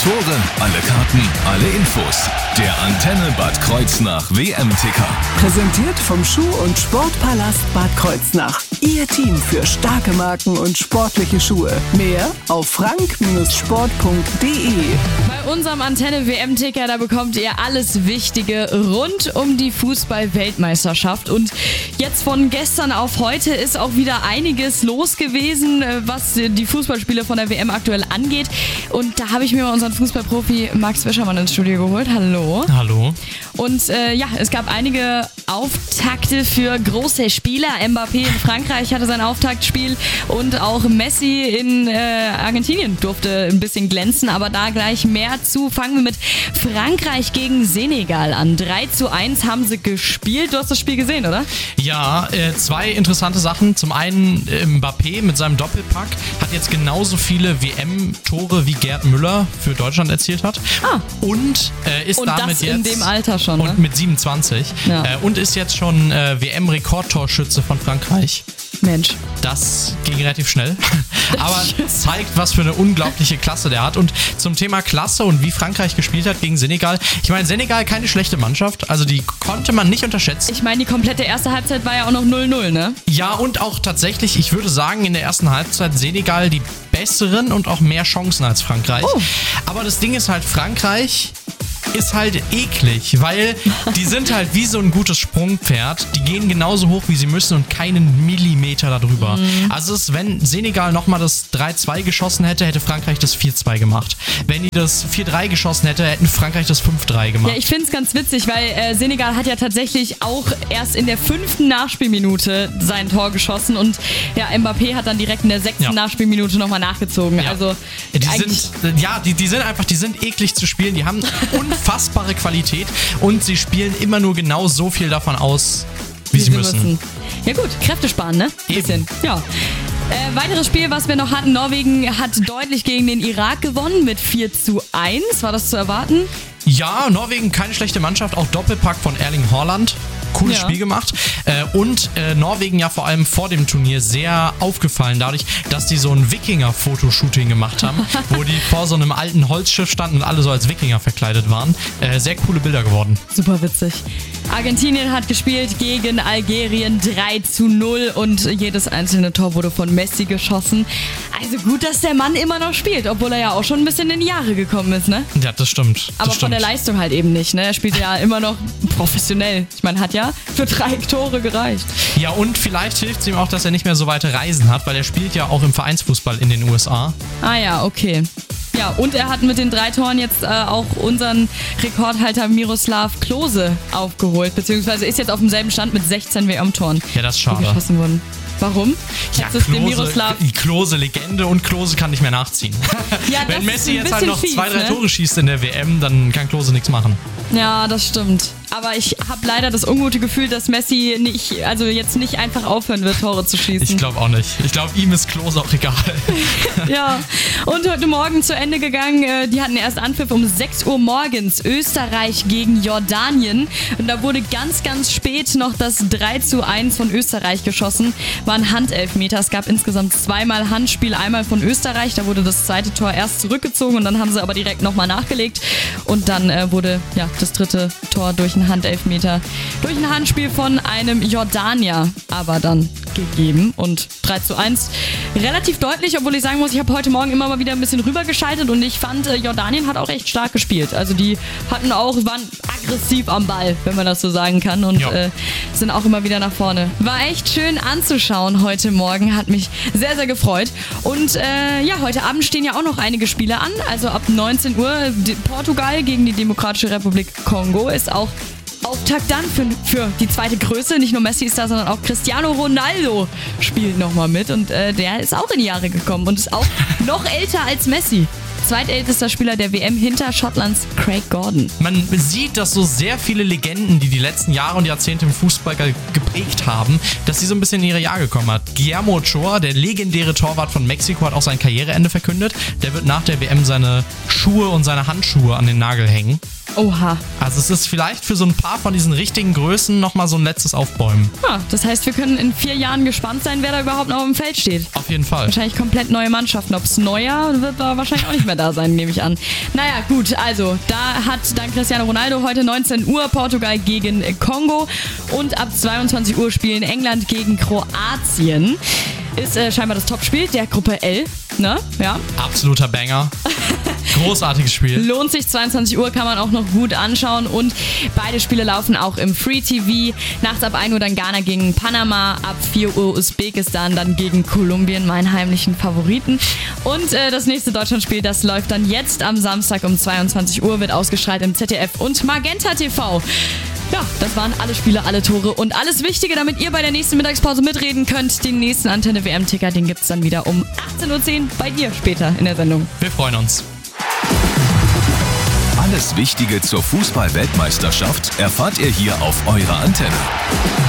Tore, alle Karten, alle Infos. Der Antenne Bad Kreuznach WM-Ticker. Präsentiert vom Schuh- und Sportpalast Bad Kreuznach. Ihr Team für starke Marken und sportliche Schuhe. Mehr auf frank-sport.de. Bei unserem Antenne WM-Ticker, da bekommt ihr alles Wichtige rund um die Fußball-Weltmeisterschaft. Und jetzt von gestern auf heute ist auch wieder einiges los gewesen, was die Fußballspiele von der WM aktuell angeht. Und da habe ich mir mal unseren Fußballprofi Max Wischermann ins Studio geholt. Hallo. Hallo. Und es gab einige Auftakte für große Spieler. Mbappé in Frankreich hatte sein Auftaktspiel und auch Messi in Argentinien durfte ein bisschen glänzen, aber da gleich mehr zu. Fangen wir mit Frankreich gegen Senegal an. 3:1 haben sie gespielt. Du hast das Spiel gesehen, oder? Ja, zwei interessante Sachen. Zum einen Mbappé mit seinem Doppelpack hat jetzt genauso viele WM-Tore wie Gerd Müller für Deutschland erzielt hat. Und ist und damit das jetzt in dem Alter schon, und ne? mit 27 Ja. Und ist jetzt schon WM-Rekordtorschütze von Frankreich. Mensch. Das ging relativ schnell, aber zeigt, was für eine unglaubliche Klasse der hat. Und zum Thema Klasse und wie Frankreich gespielt hat gegen Senegal. Ich meine, Senegal keine schlechte Mannschaft, also die konnte man nicht unterschätzen. Ich meine, die komplette erste Halbzeit war ja auch noch 0-0, ne? Ja, und auch tatsächlich, ich würde sagen, in der ersten Halbzeit Senegal die besseren und auch mehr Chancen als Frankreich. Oh. Aber das Ding ist halt, Frankreich ist halt eklig, weil die sind halt wie so ein gutes Sprungpferd. Die gehen genauso hoch, wie sie müssen und keinen Millimeter darüber. Also wenn Senegal nochmal das 3-2 geschossen hätte, hätte Frankreich das 4-2 gemacht. Wenn die das 4-3 geschossen hätte, hätten Frankreich das 5-3 gemacht. Ja, ich finde es ganz witzig, weil Senegal hat ja tatsächlich auch erst in der 5. Nachspielminute sein Tor geschossen und ja, Mbappé hat dann direkt in der 6. Nachspielminute nochmal nachgezogen. Ja. Also die sind eklig zu spielen, die haben unfassbare Qualität und sie spielen immer nur genau so viel davon aus, wie sie müssen. Ja gut, Kräfte sparen, ne? Bisschen. Ja. Weiteres Spiel, was wir noch hatten, Norwegen hat deutlich gegen den Irak gewonnen mit 4:1. War das zu erwarten? Ja, Norwegen keine schlechte Mannschaft, auch Doppelpack von Erling Haaland. Cooles Spiel gemacht. Und Norwegen ja vor allem vor dem Turnier sehr aufgefallen dadurch, dass die so ein Wikinger-Fotoshooting gemacht haben, wo die vor so einem alten Holzschiff standen und alle so als Wikinger verkleidet waren. Sehr coole Bilder geworden. Super witzig. Argentinien hat gespielt gegen Algerien 3:0 und jedes einzelne Tor wurde von Messi geschossen. Also gut, dass der Mann immer noch spielt, obwohl er ja auch schon ein bisschen in die Jahre gekommen ist, ne? Ja, das stimmt. Aber von der Leistung halt eben nicht, ne? Er spielt ja immer noch professionell. Ich meine, hat ja für 3 Tore gereicht. Ja, und vielleicht hilft es ihm auch, dass er nicht mehr so weite Reisen hat, weil er spielt ja auch im Vereinsfußball in den USA. Ah ja, okay. Ja, und er hat mit den 3 Toren jetzt auch unseren Rekordhalter Miroslav Klose aufgeholt, beziehungsweise ist jetzt auf demselben Stand mit 16 WM-Toren, Ja, das ist die schade. geschossen wurden. Warum? Ja, Jetzt ist dem Miroslav Klose Legende und Klose kann nicht mehr nachziehen. Ja, das Wenn Messi ist ein jetzt halt noch bisschen 2-3 fies, ne? Tore schießt in der WM, dann kann Klose nichts machen. Ja, das stimmt. Aber ich habe leider das ungute Gefühl, dass Messi jetzt nicht einfach aufhören wird, Tore zu schießen. Ich glaube auch nicht. Ich glaube, ihm ist Klose auch egal. Ja, und heute Morgen zu Ende gegangen. Die hatten erst Anpfiff um 6 Uhr morgens. Österreich gegen Jordanien. Und da wurde ganz, ganz spät noch das 3:1 von Österreich geschossen. War ein Handelfmeter. Es gab insgesamt 2-mal Handspiel. Einmal von Österreich. Da wurde das zweite Tor erst zurückgezogen und dann haben sie aber direkt nochmal nachgelegt. Und dann wurde das dritte Tor durch einen Handelfmeter, durch ein Handspiel von einem Jordanier aber dann gegeben. Und 3:1 relativ deutlich, obwohl ich sagen muss, ich habe heute Morgen immer mal wieder ein bisschen rübergeschaltet und ich fand, Jordanien hat auch echt stark gespielt. Also die waren aggressiv am Ball, wenn man das so sagen kann, und sind auch immer wieder nach vorne. War echt schön anzuschauen heute Morgen, hat mich sehr, sehr gefreut. Und heute Abend stehen ja auch noch einige Spiele an. Also ab 19 Uhr Portugal gegen die Demokratische Republik Kongo ist auch Auftakt dann für die zweite Größe. Nicht nur Messi ist da, sondern auch Cristiano Ronaldo spielt nochmal mit. Und der ist auch in die Jahre gekommen und ist auch noch älter als Messi. Zweitältester Spieler der WM hinter Schottlands Craig Gordon. Man sieht, dass so sehr viele Legenden, die letzten Jahre und Jahrzehnte im Fußball geprägt haben, dass sie so ein bisschen in ihre Jahre gekommen hat. Guillermo Ochoa, der legendäre Torwart von Mexiko, hat auch sein Karriereende verkündet. Der wird nach der WM seine Schuhe und seine Handschuhe an den Nagel hängen. Oha. Also es ist vielleicht für so ein paar von diesen richtigen Größen nochmal so ein letztes Aufbäumen. Ja, das heißt, wir können in 4 Jahren gespannt sein, wer da überhaupt noch auf dem Feld steht. Auf jeden Fall. Wahrscheinlich komplett neue Mannschaften. Ob es neuer wird da wahrscheinlich auch nicht mehr da sein, nehme ich an. Naja, gut, also da hat dann Cristiano Ronaldo heute 19 Uhr Portugal gegen Kongo und ab 22 Uhr spielen England gegen Kroatien. Ist scheinbar das Topspiel der Gruppe L, ne? Ja. Absoluter Banger. Großartiges Spiel. Lohnt sich, 22 Uhr kann man auch noch gut anschauen und beide Spiele laufen auch im Free TV. Nachts ab 1 Uhr dann Ghana gegen Panama, ab 4 Uhr Usbekistan dann gegen Kolumbien, meinen heimlichen Favoriten. Und das nächste Deutschlandspiel, das läuft dann jetzt am Samstag um 22 Uhr, wird ausgestrahlt im ZDF und Magenta TV. Ja, das waren alle Spiele, alle Tore und alles Wichtige, damit ihr bei der nächsten Mittagspause mitreden könnt. Den nächsten Antenne-WM-Ticker, den gibt's dann wieder um 18.10 Uhr bei dir später in der Sendung. Wir freuen uns. Alles Wichtige zur Fußball-Weltmeisterschaft erfahrt ihr hier auf eurer Antenne.